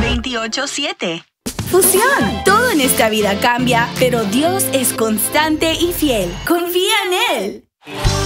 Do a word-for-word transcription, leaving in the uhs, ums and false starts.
veintiocho siete. Fusión. Todo en esta vida cambia, pero Dios es constante y fiel. Confía en Él.